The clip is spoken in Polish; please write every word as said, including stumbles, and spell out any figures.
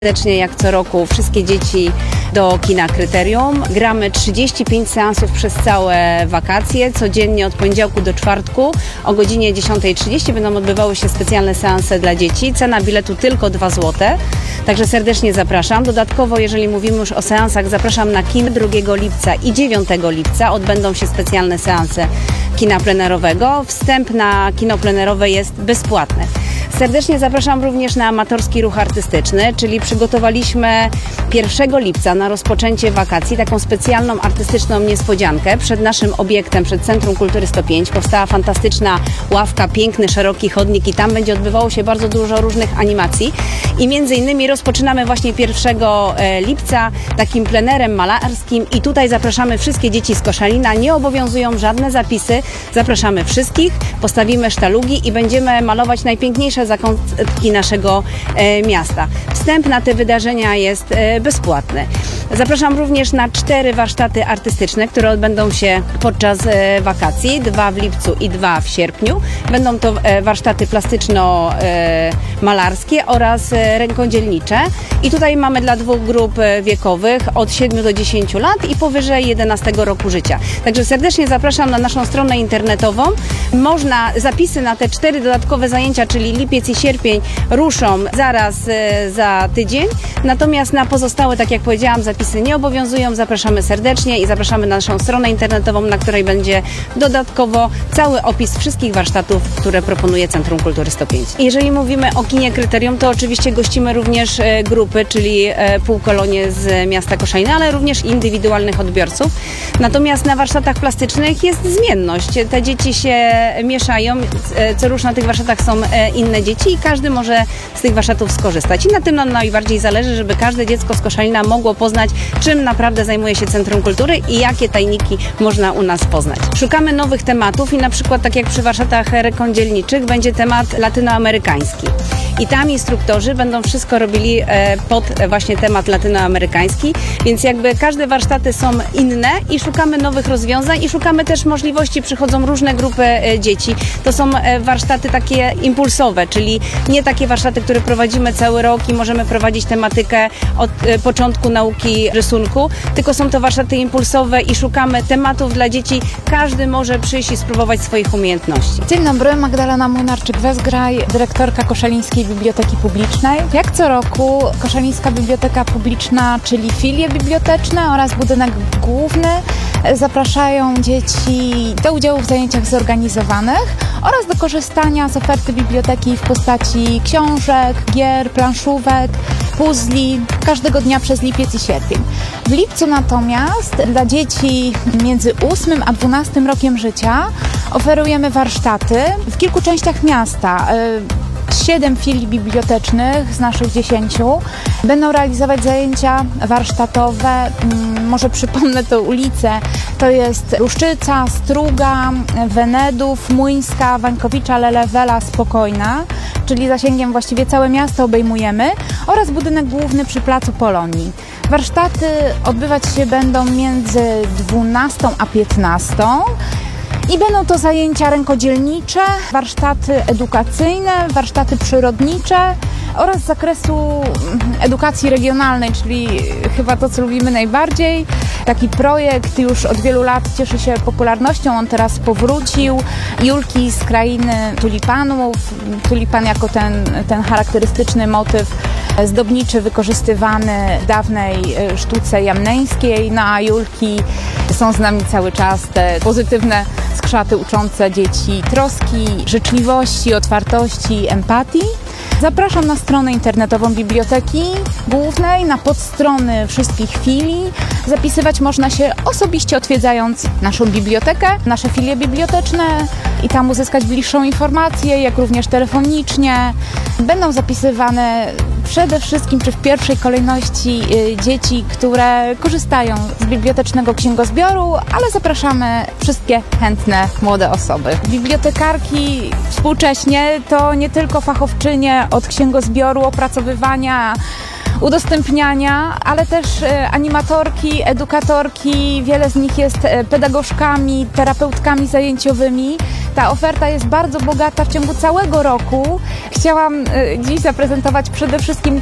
Serdecznie jak co roku wszystkie dzieci do kina Kryterium. Gramy trzydzieści pięć seansów przez całe wakacje. Codziennie od poniedziałku do czwartku o godzinie dziesiąta trzydzieści będą odbywały się specjalne seanse dla dzieci. Cena biletu tylko dwa złote. Także serdecznie zapraszam. Dodatkowo, jeżeli mówimy już o seansach, zapraszam na kin drugiego lipca i dziewiątego lipca. Odbędą się specjalne seanse kina plenerowego. Wstęp na kino plenerowe jest bezpłatny. Serdecznie zapraszam również na amatorski ruch artystyczny, czyli przygotowaliśmy pierwszego lipca na rozpoczęcie wakacji taką specjalną artystyczną niespodziankę. Przed naszym obiektem, przed Centrum Kultury sto pięć powstała fantastyczna ławka, piękny, szeroki chodnik i tam będzie odbywało się bardzo dużo różnych animacji. I między innymi rozpoczynamy właśnie pierwszego lipca takim plenerem malarskim i tutaj zapraszamy wszystkie dzieci z Koszalina. Nie obowiązują żadne zapisy. Zapraszamy wszystkich, postawimy sztalugi i będziemy malować najpiękniejsze zakątki naszego e, miasta. Wstęp na te wydarzenia jest e, bezpłatny. Zapraszam również na cztery warsztaty artystyczne, które odbędą się podczas e, wakacji, dwa w lipcu i dwa w sierpniu. Będą to e, warsztaty plastyczno-malarskie e, oraz e, rękodzielnicze. I tutaj mamy dla dwóch grup wiekowych od siedmiu do dziesięciu lat i powyżej jedenastego roku życia. Także serdecznie zapraszam na naszą stronę internetową. Można zapisy na te cztery dodatkowe zajęcia, czyli lipiec i sierpień, ruszą zaraz e, za tydzień. Natomiast na pozostałe, tak jak powiedziałam, zapisy nie obowiązują. Zapraszamy serdecznie i zapraszamy na naszą stronę internetową, na której będzie dodatkowo cały opis wszystkich warsztatów, które proponuje Centrum Kultury sto pięć. Jeżeli mówimy o kinie Kryterium, to oczywiście gościmy również e, grupy, czyli e, półkolonie z miasta Koszalina, ale również indywidualnych odbiorców. Natomiast na warsztatach plastycznych jest zmienność. Te dzieci się mieszają. E, co rusz na tych warsztatach są e, inne dzieci i każdy może z tych warsztatów skorzystać. I na tym nam najbardziej zależy, żeby każde dziecko z Koszalina mogło poznać, czym naprawdę zajmuje się Centrum Kultury i jakie tajniki można u nas poznać. Szukamy nowych tematów i na przykład tak jak przy warsztatach rękodzielniczych będzie temat latynoamerykański. I tam instruktorzy będą wszystko robili e, pod właśnie temat latynoamerykański, więc jakby każde warsztaty są inne i szukamy nowych rozwiązań i szukamy też możliwości, przychodzą różne grupy e, dzieci. To są e, warsztaty takie impulsowe, czyli nie takie warsztaty, które prowadzimy cały rok i możemy prowadzić tematykę od e, początku nauki rysunku, tylko są to warsztaty impulsowe i szukamy tematów dla dzieci. Każdy może przyjść i spróbować swoich umiejętności. Dzień dobry, Magdalena Młynarczyk-Wezgraj, dyrektorka Koszalińskiej Biblioteki Publicznej. Jak co roku Koszalińska Biblioteka Publiczna, czyli filie biblioteczne oraz budynek główny zapraszają dzieci do udziału w zajęciach zorganizowanych oraz do korzystania z oferty biblioteki w postaci książek, gier, planszówek, puzli każdego dnia przez lipiec i sierpień. W lipcu natomiast dla dzieci między ósmym a dwunastym rokiem życia oferujemy warsztaty w kilku częściach miasta. Siedem filii bibliotecznych z naszych dziesięciu będą realizować zajęcia warsztatowe. Może przypomnę to ulice. To jest Ruszczyca, Struga, Wenedów, Młyńska, Wańkowicza, Lelewela, Spokojna, czyli zasięgiem właściwie całe miasto obejmujemy, oraz budynek główny przy Placu Polonii. Warsztaty odbywać się będą między dwunastą a piętnastą. I będą to zajęcia rękodzielnicze, warsztaty edukacyjne, warsztaty przyrodnicze oraz z zakresu edukacji regionalnej, czyli chyba to, co lubimy najbardziej. Taki projekt już od wielu lat cieszy się popularnością, on teraz powrócił. Julki z krainy tulipanów, tulipan jako ten, ten charakterystyczny motyw zdobniczy wykorzystywany w dawnej sztuce jamneńskiej, no a julki są z nami cały czas, te pozytywne skrzaty uczące dzieci troski, życzliwości, otwartości, empatii. Zapraszam na stronę internetową Biblioteki Głównej, na podstrony wszystkich filii. Zapisywać można się osobiście odwiedzając naszą bibliotekę, nasze filie biblioteczne i tam uzyskać bliższą informację, jak również telefonicznie. Będą zapisywane przede wszystkim, czy w pierwszej kolejności dzieci, które korzystają z bibliotecznego księgozbioru, ale zapraszamy wszystkie chętne młode osoby. Bibliotekarki współcześnie to nie tylko fachowczynie od księgozbioru, opracowywania, udostępniania, ale też animatorki, edukatorki, wiele z nich jest pedagogzkami, terapeutkami zajęciowymi. Ta oferta jest bardzo bogata w ciągu całego roku. Chciałam dziś zaprezentować przede wszystkim